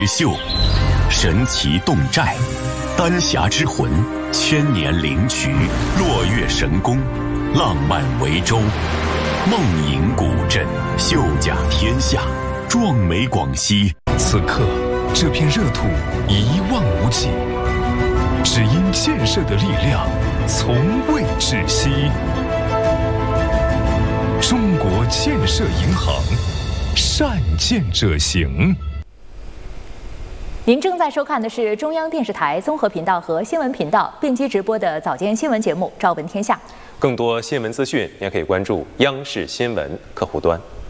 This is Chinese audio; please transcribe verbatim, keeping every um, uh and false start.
秀，神奇侗寨，丹霞之魂，千年灵渠，落月神功，浪漫维州，梦影古镇，秀甲天下，壮美广西。 此刻，这片热土一望无际，只因建设的力量从未止息。中国建设银行，善建者行。 您正在收看的是中央电视台综合频道和新闻频道并机直播的早间新闻节目《朝闻天下》。 更多新闻资讯，您可以关注央视新闻客户端。